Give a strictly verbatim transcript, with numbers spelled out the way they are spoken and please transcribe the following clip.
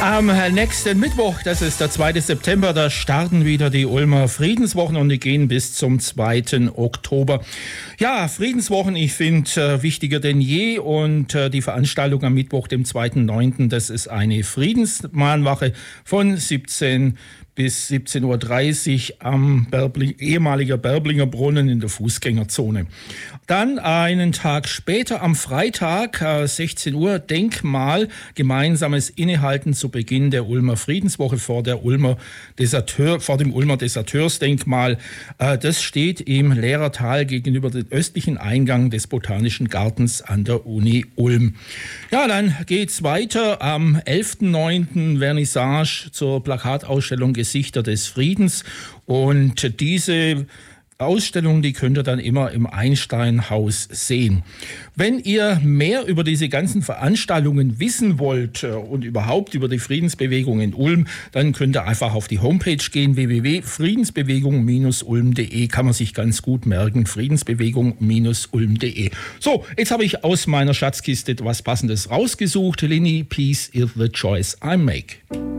Am nächsten Mittwoch, das ist der zweite September, da starten wieder die Ulmer Friedenswochen und die gehen bis zum zweiten Oktober. Ja, Friedenswochen, ich finde äh, wichtiger denn je und äh, die Veranstaltung am Mittwoch, dem zweiten neunten, das ist eine Friedensmahnwache von siebzehn bis siebzehn Uhr dreißig am Berbling, ehemaliger Berblinger Brunnen in der Fußgängerzone. Dann einen Tag später, am Freitag, äh, sechzehn Uhr, Denkmal, gemeinsames Innehalten zu Beginn der Ulmer Friedenswoche vor, der Ulmer Deserteur, vor dem Ulmer Deserteursdenkmal. Äh, das steht im Lehrertal gegenüber dem östlichen Eingang des Botanischen Gartens an der Uni Ulm. Ja, dann geht's weiter. Am elften neunten Vernissage zur Plakatausstellung Gesichter des Friedens, und diese Ausstellung, die könnt ihr dann immer im Einstein-Haus sehen. Wenn ihr mehr über diese ganzen Veranstaltungen wissen wollt und überhaupt über die Friedensbewegung in Ulm, dann könnt ihr einfach auf die Homepage gehen, w w w punkt friedensbewegung Bindestrich ulm punkt de, kann man sich ganz gut merken, friedensbewegung Bindestrich ulm punkt de. So, jetzt habe ich aus meiner Schatzkiste etwas Passendes rausgesucht. Lini, Peace is the choice I make.